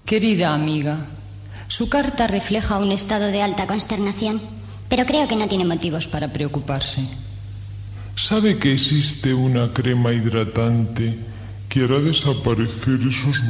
Querida amiga, su carta refleja un estado de alta consternación, pero creo que no tiene motivos para preocuparse. ¿Sabe que existe una crema hidratante que hará desaparecer esos